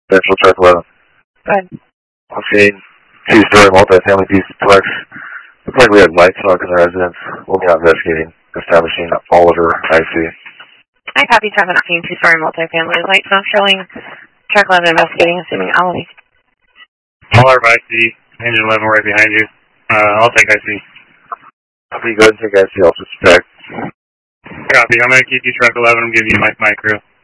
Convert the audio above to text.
Central Truck 11. Good. Okay, two-story multifamily duplex. Looks like we have lights on in the residence. We'll be investigating, establishing Oliver IC. I copy 17, two-story multifamily. Lights not showing. Truck 11 investigating, assuming Oliver. Oliver IC, engine 11 right behind you. I'll take IC. Copy, go ahead and take IC, I'll suspect. Copy, I'm going to keep you truck 11, I'm giving you my crew.